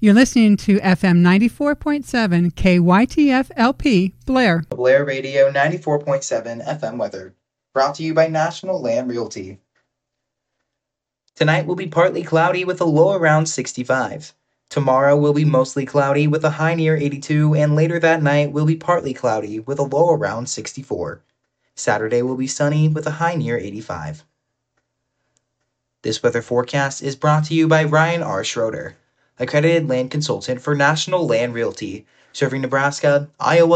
You're listening to FM 94.7 KYTF LP, Blair. Blair Radio 94.7 FM weather. Brought to you by National Land Realty. Tonight will be partly cloudy with a low around 65. Tomorrow will be mostly cloudy with a high near 82, and later that night will be partly cloudy with a low around 64. Saturday will be sunny with a high near 85. This weather forecast is brought to you by Ryan R. Schroeder, accredited land consultant for National Land Realty, serving Nebraska, Iowa,